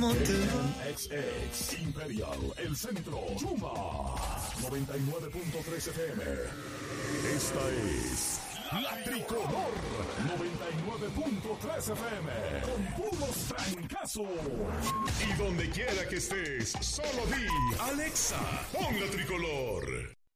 como tú. XX Imperial, el centro, Chuma, 99.3 FM. Esta es La Tricolor, 99.3 FM, con puros trancazos. Y donde quiera que estés, solo di, Alexa, pon La Tricolor.